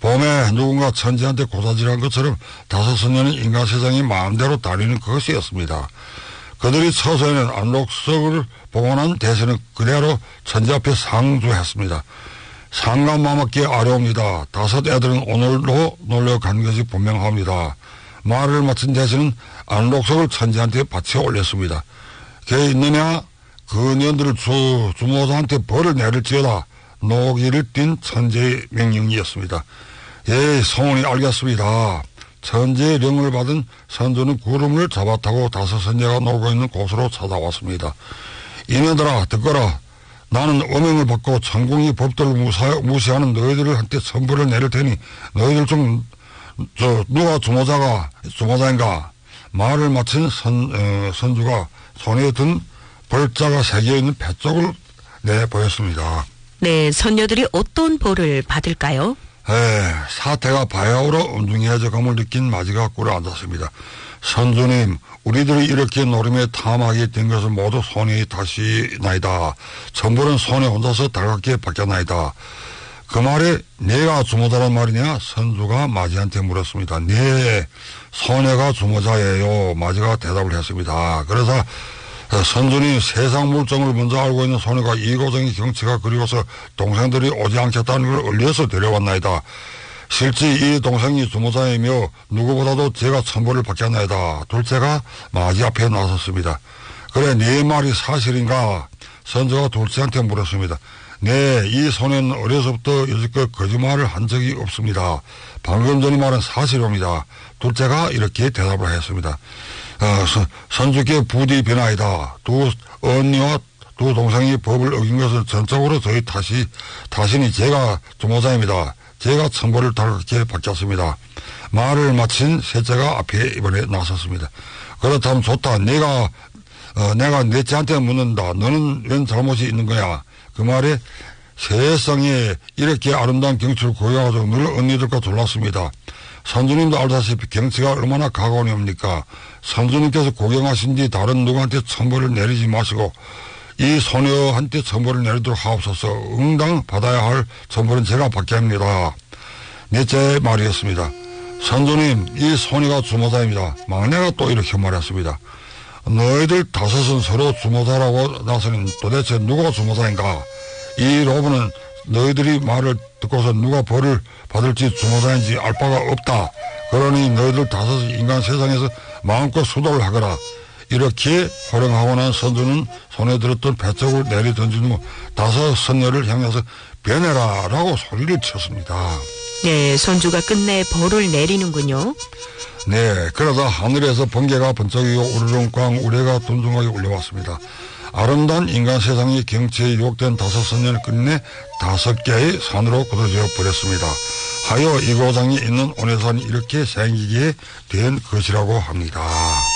봄에 누군가 천지한테 고사질한 것처럼 다섯 선녀는 인간 세상이 마음대로 다니는 것이었습니다. 그들이 처소에는 안록석을 봉헌한 대신은 그대로 천지 앞에 상주했습니다. 상감마맞게 아뢰옵니다. 다섯 애들은 오늘로 놀려간 것이 분명합니다. 말을 마친 대신은 안록석을 천지한테 바쳐 올렸습니다. 걔 있느냐? 그 년들을 주모자한테 벌을 내릴지어다. 노기를 띤 천재의 명령이었습니다. 예, 성원이 알겠습니다. 천재의 명을 받은 선조는 구름을 잡아타고 다섯 선녀가 놀고 있는 곳으로 찾아왔습니다. 이년들아 듣거라. 나는 어명을 받고 천궁이 법도를 무시하는 너희들을 한테 천벌을 내릴 테니 너희들 중 누가 주모자인가? 말을 마친 선주가 손에 든 벌자가 새겨있는 뱃쪽을 내보였습니다. 네, 선녀들이 어떤 벌을 받을까요? 사태가 바야흐로 엄중해져감을 느낀 마지가 꿇어 앉았습니다. 선주님, 우리들이 이렇게 노름에 탐하게 된 것을 모두 손에 다시나이다. 천벌은 손에 혼자서 달갑게 받겠나이다. 그 말에 내가 주모자란 말이냐? 선주가 마지한테 물었습니다. 네, 소녀가 주모자예요. 마지가 대답을 했습니다. 그래서 선주님, 세상 물정을 먼저 알고 있는 소녀가 이고정의 경치가 그리워서 동생들이 오지 않겠다는 걸 얼려서 데려왔나이다. 실제 이 동생이 주모자이며 누구보다도 제가 천벌을 받겠나이다. 둘째가 마지 앞에 나섰습니다. 그래, 네 말이 사실인가? 선조가 둘째한테 물었습니다. 네, 이 소녀는 어려서부터 여지껏 거짓말을 한 적이 없습니다. 방금 전의 말은 사실입니다. 둘째가 이렇게 대답을 했습니다. 선주께 부디 변하이다. 두 언니와 두 동생이 법을 어긴 것은 전적으로 저희 탓이니 제가 주모자입니다. 제가 천벌을 달갑게 받겠습니다. 말을 마친 셋째가 앞에 이번에 나섰습니다. 그렇다면 좋다. 내가 넷째한테 묻는다. 너는 웬 잘못이 있는 거야? 그 말에 세상에 이렇게 아름다운 경치를 구경하고 늘 언니들과 졸랐습니다. 선주님도 알다시피 경치가 얼마나 가관이옵니까? 선주님께서 구경하신 뒤 다른 누구한테 천벌을 내리지 마시고 이 소녀한테 천벌을 내리도록 하옵소서. 응당 받아야 할 천벌은 제가 받게 합니다. 넷째 말이었습니다. 선주님, 이 소녀가 주모자입니다. 막내가 또 이렇게 말했습니다. 너희들 다섯은 서로 주모자라고 나서는 도대체 누가 주모자인가? 이 로브는 너희들이 말을 듣고서 누가 벌을 받을지 주모자인지 알 바가 없다. 그러니 너희들 다섯은 인간 세상에서 마음껏 수도를 하거라. 이렇게 호령하고 난 선주는 손에 들었던 배척을 내리던진 후 다섯 선녀를 향해서 변해라 라고 소리를 쳤습니다. 네, 선주가 끝내 벌을 내리는군요. 네, 그러다 하늘에서 번개가 번쩍이고 우르릉꽝 우레가 둔중하게 울려왔습니다. 아름다운 인간 세상의 경치에 유혹된 다섯 선녀를 끝내 5개의 산으로 굳어져 버렸습니다. 하여 이 고장이 있는 온해산이 이렇게 생기게 된 것이라고 합니다.